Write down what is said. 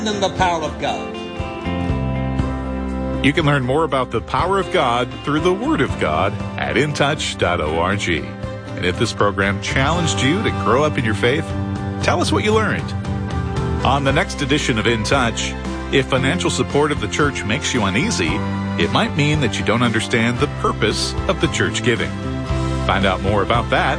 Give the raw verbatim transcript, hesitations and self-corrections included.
in the power of God. You can learn more about the power of God through the Word of God at in touch dot org. And if this program challenged you to grow up in your faith, tell us what you learned. On the next edition of In Touch, if financial support of the church makes you uneasy, it might mean that you don't understand the purpose of the church giving. Find out more about that